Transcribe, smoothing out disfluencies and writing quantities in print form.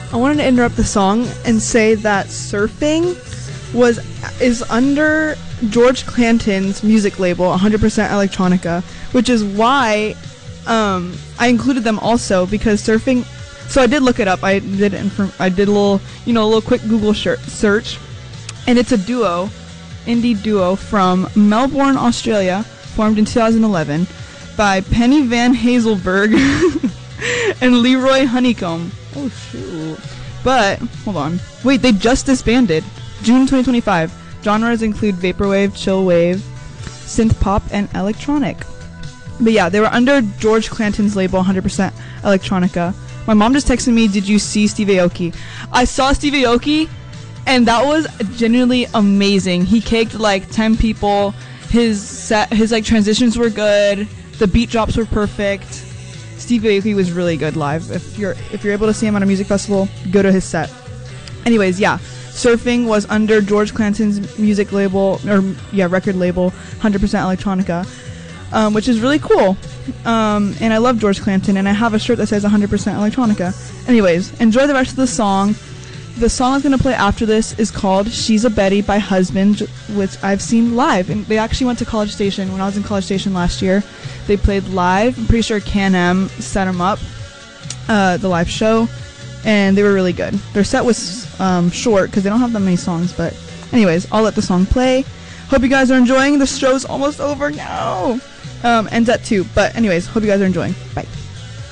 I wanted to interrupt the song and say that Surfing is under George Clanton's music label, 100% Electronica, which is why I included them also, because Surfing. So I did look it up. I did a little quick Google search, and it's a indie duo from Melbourne, Australia, formed in 2011 by Penny Van Hazelberg and Leroy Honeycomb. Oh shoot! But hold on, wait, they just disbanded June 2025. Genres include vaporwave, chillwave, synth pop, and electronic. But yeah, they were under George Clanton's label, 100% Electronica. My mom just texted me, "Did you see Steve Aoki?" I saw Steve Aoki, and that was genuinely amazing. He caked like 10 people. His like transitions were good. The beat drops were perfect. Steve Aoki was really good live. If you're able to see him at a music festival, go to his set. Anyways, yeah, Surfing was under George Clanton's music label, record label, 100% Electronica, which is really cool. And I love George Clanton, and I have a shirt that says 100% Electronica. Anyways, enjoy the rest of the song. The song I'm going to play after this is called She's a Betty by Husband, which I've seen live. And they actually went to College Station. When I was in College Station last year, they played live. I'm pretty sure Can-Am set them up, the live show, and they were really good. Their set was short because they don't have that many songs, but anyways, I'll let the song play. Hope you guys are enjoying. The show's almost over now. Ends at 2, but anyways, hope you guys are enjoying. Bye.